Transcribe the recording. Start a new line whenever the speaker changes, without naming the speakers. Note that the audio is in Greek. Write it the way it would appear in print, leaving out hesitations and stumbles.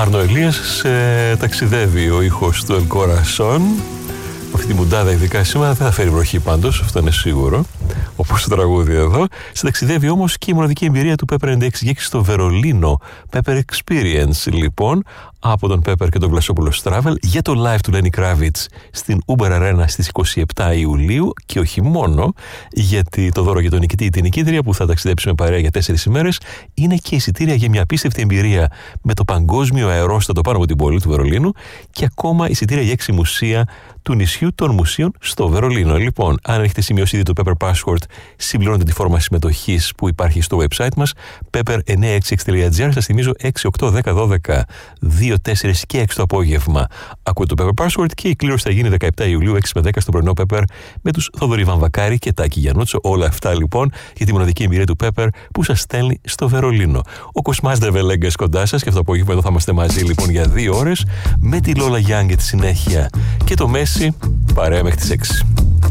Άρνο Ελίας, ταξιδεύει ο ήχος του El Corazon. Αυτή τη μουντάδα ειδικά σήμερα δεν θα φέρει βροχή πάντως, αυτό είναι σίγουρο, όπως το τραγούδι εδώ. Συνταξιδεύει όμως και η μοναδική εμπειρία του Pepper 96 στο Βερολίνο. Pepper Experience λοιπόν, από τον Pepper και τον Βλασόπουλο Travel, για το live του Lenny Kravitz στην Uber Arena στις 27 Ιουλίου, και όχι μόνο, γιατί το δώρο για τον νικητή ή την νικήτρια που θα ταξιδέψει με παρέα για 4 ημέρες είναι και εισιτήρια για μια απίστευτη εμπειρία με το παγκόσμιο αερόστατο πάνω από την πόλη του Βερολίνου, και ακόμα εισιτήρια για 6 μουσεία του νησιού των μουσείων στο Βερολίνο. Λοιπόν, αν έχετε σημειώσει ήδη το Pepper Passport, συμπληρώνετε τη φόρμα συμμετοχής που υπάρχει στο website μας pepper966.gr. Σας θυμίζω 6, 8, 10, 12, 2, 4 και 6 το απόγευμα ακούτε το Pepper Passport, και η κλήρωση θα γίνει 17 Ιουλίου 6 με 10 στο πρωινό Pepper με τους Θοδωρή Βαμβακάρη και Τάκη Γιαννούτσο. Όλα αυτά λοιπόν για τη μοναδική εμπειρία του Pepper που σας στέλνει στο Βερολίνο. Ο Κοσμάς Δρεβελέγκας κοντά σας, και αυτό το απόγευμα εδώ θα είμαστε μαζί λοιπόν για 2 ώρες με τη Λόλα Γιάνγκ για τη συνέχεια και το Μέση παρέα μέχρι τις 6.